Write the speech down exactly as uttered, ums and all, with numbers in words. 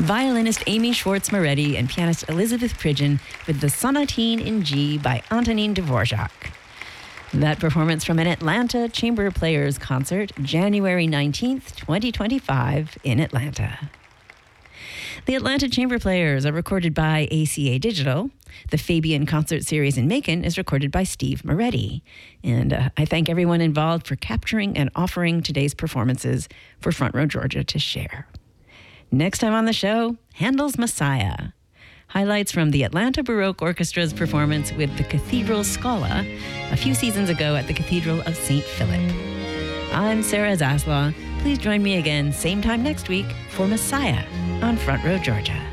violinist Amy Schwartz-Moretti and pianist Elizabeth Pridgeon with the Sonatine in G by Antonin Dvorak. That performance from an Atlanta Chamber Players concert, January nineteenth, twenty twenty-five, in Atlanta. The Atlanta Chamber Players are recorded by A C A Digital. The Fabian Concert Series in Macon is recorded by Steve Moretti. And uh, I thank everyone involved for capturing and offering today's performances for Front Row Georgia to share. Next time on the show, Handel's Messiah. Highlights from the Atlanta Baroque Orchestra's performance with the Cathedral Scala a few seasons ago at the Cathedral of Saint Philip. I'm Sarah Zaslaw. Please join me again, same time next week, for Messiah on Front Row Georgia.